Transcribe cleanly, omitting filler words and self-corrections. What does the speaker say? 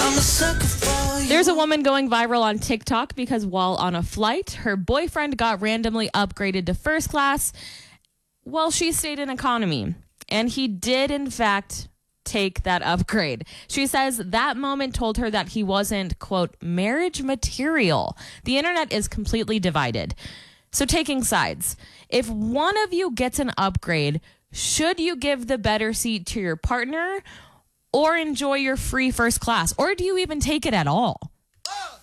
There's a woman going viral on TikTok because while on a flight, her boyfriend got randomly upgraded to first class while she stayed in economy. And he did, in fact, take that upgrade. She says that moment told her that he wasn't, quote, marriage material. The internet is completely divided. So taking sides, if one of you gets an upgrade, should you give the better seat to your partner or enjoy your free first class? Or do you even take it at all?